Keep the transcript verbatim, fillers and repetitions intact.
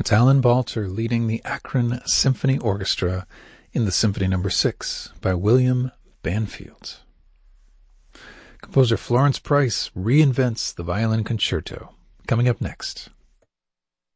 It's Alan Balter leading the Akron Symphony Orchestra in the Symphony Number six by William Banfield. Composer Florence Price reinvents the violin concerto. Coming up next.